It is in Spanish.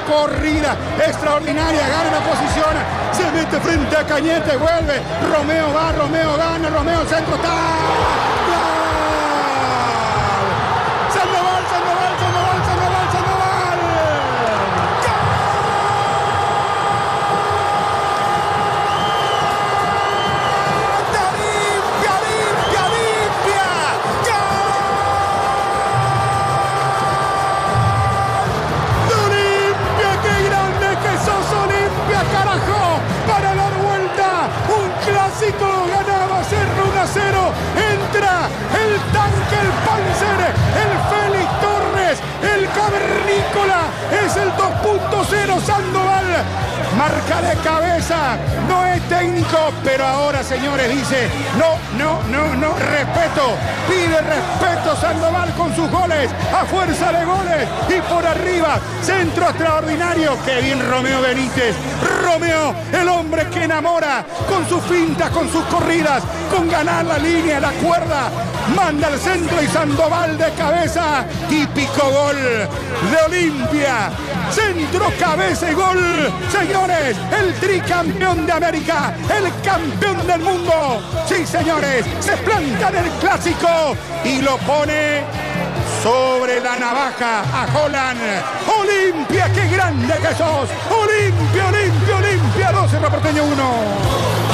corrida extraordinaria, gana la posición, se mete frente a Cañete, vuelve, Romeo va, Romeo gana, Romeo centro, está. Entra el tanque, el Panzer, el Félix Torres, el Cavernícola, es el 2.0 Sandoval, marca de cabeza, no es técnico, pero ahora, señores, dice, no, respeto, pide respeto Sandoval con sus goles, a fuerza de goles, y por arriba, centro extraordinario, que bien Romeo Benítez, Romeo, el hombre que enamora, con sus fintas, con sus corridas, con ganar la línea, la cuerda, manda al centro y Sandoval de cabeza, típico gol de Olimpia, centro, cabeza y gol, señores, el tricampeón de América, el campeón del mundo, sí señores, se planta en el clásico y lo pone sobre la navaja a Holland. Olimpia, qué grande que sos, Olimpia, 12 Porteño 1.